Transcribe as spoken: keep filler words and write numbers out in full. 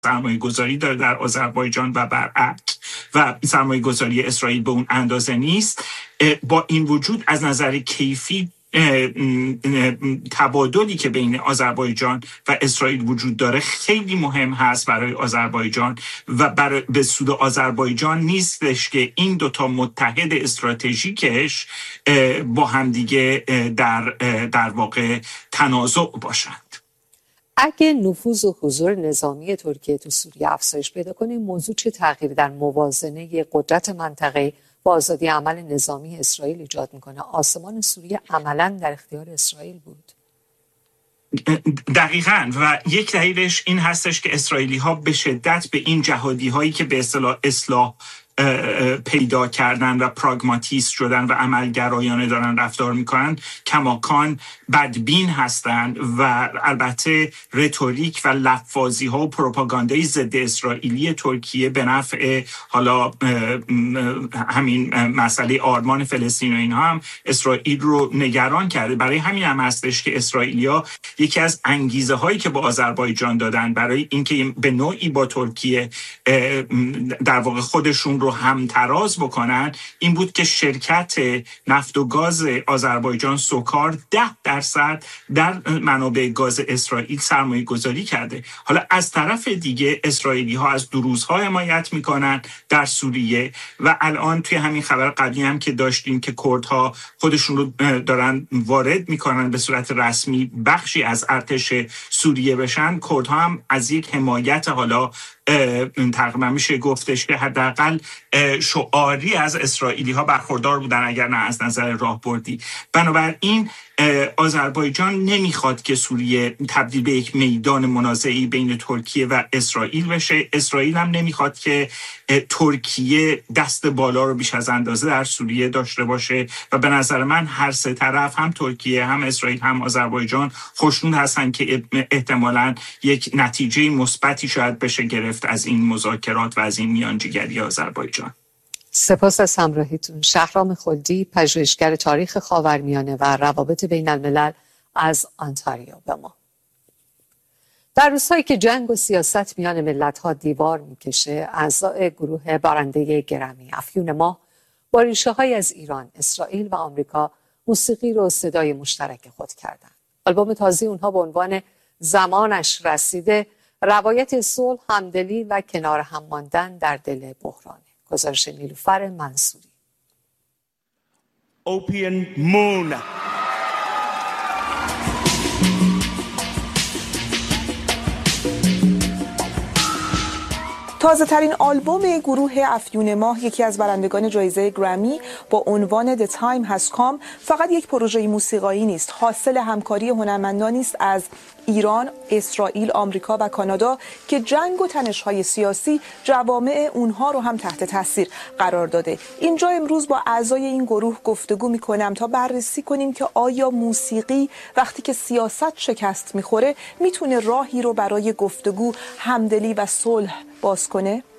سرمایه گذاری داره در آذربایجان و برعکس و سرمایه گذاری اسرائیل به اون اندازه نیست. با این وجود از نظر کیفی تبادلی که بین آذربایجان و اسرائیل وجود داره خیلی مهم هست برای آذربایجان و برای به سود آذربایجان نیستش که این دوتا متحد استراتژیکش با همدیگه در در واقع تنازع باشند. اگه نفوذ و حضور نظامی ترکیه تو سوریه افزایش پیدا کنه، این موضوع چه تغییری در موازنه قدرت منطقه با آزادی عمل نظامی اسرائیل ایجاد میکنه؟ آسمان سوریه عملاً در اختیار اسرائیل بود. دقیقاً، و یک دلیلش این هستش که اسرائیلی ها به شدت به این جهادی هایی که به اصطلاح اصلاح پیدا کردن و پراگماتیست شدن و عملگرایانه دارن رفتار میکنن کماکان بدبین هستند و البته رتوریک و لفاظی ها و پروپاگاندای ضد اسرائیلی ترکیه به نفع حالا همین مسئله آرمان فلسطین و اینها هم اسرائیل رو نگران کرده. برای همین هم هستش که اسرائیلیا یکی از انگیزه هایی که با آذربایجان دادن برای اینکه به نوعی با ترکیه در واقع خودشون رو هم تراز بکنن این بود که شرکت نفت و گاز آذربایجان سوکار ده درصد در منابع گاز اسرائیل سرمایه گذاری کرده. حالا از طرف دیگه اسرائیلی ها از دروزها حمایت میکنن در سوریه و الان توی همین خبر قبلی هم که داشتیم که کردها خودشون رو دارن وارد میکنن به صورت رسمی بخشی از ارتش سوریه بشن، کردها هم از یک حمایت حالا تقریبا میشه گفتش که حداقل شعاری از اسرائیلی ها برخوردار بودن اگر نه از نظر راهبردی. بنابراین آذربایجان نمیخواد که سوریه تبدیل به یک میدان منازعی بین ترکیه و اسرائیل بشه. اسرائیل هم نمیخواد که ترکیه دست بالا رو بیش از اندازه در سوریه داشته باشه و به نظر من هر سه طرف هم ترکیه هم اسرائیل هم آذربایجان خوشنود هستن که احتمالاً یک نتیجه مثبتی شاید بشه گرفت از این مذاکرات و از این میانجیگری آذربایجان. سپاس از همراهیتون. شهرام خلدی، پژوهشگر تاریخ خاورمیانه و روابط بین الملل از آنتاریو به ما. در روزهایی که جنگ و سیاست میان ملت‌ها دیوار میکشه، اعضای گروه برنده گرمی افیون ماه با ریشه‌های از ایران، اسرائیل و آمریکا موسیقی رو صدای مشترک خود کردند. آلبوم تازه اونها با عنوان زمانش رسیده روایت صلح، همدلی و کنار هم ماندن در دل بحرانه. گزارش نیلوفر منصوری. Opium Moon. تازه ترین آلبوم گروه افیون ماه، یکی از برندگان جایزه گرمی، با عنوان The Time Has Come فقط یک پروژه موسیقایی نیست، حاصل همکاری هنرمندانی است از ایران، اسرائیل، آمریکا و کانادا که جنگ و تنش‌های سیاسی جوامع اونها رو هم تحت تاثیر قرار داده. اینجا امروز با اعضای این گروه گفتگو می‌کنم تا بررسی کنیم که آیا موسیقی وقتی که سیاست شکست می‌خوره میتونه راهی رو برای گفتگو، همدلی و صلح باز کنه؟